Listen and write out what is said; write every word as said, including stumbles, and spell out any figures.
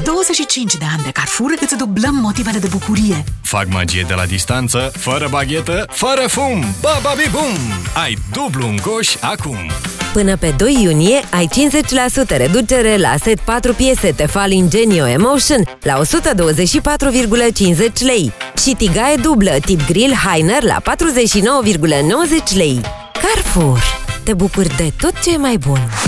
douăzeci și cinci de ani de Carrefour îți dublăm motivele de bucurie. Fac magie de la distanță, fără baghetă, fără fum. Bababi-bum! Ai dublu în coș acum! Până pe doi iunie ai cincizeci la sută reducere la set patru piese Tefal Ingenio Emotion la o sută douăzeci și patru virgulă cincizeci lei și tigaie dublă tip grill Heiner la patruzeci și nouă virgulă nouăzeci lei. Carrefour. Te bucuri de tot ce e mai bun!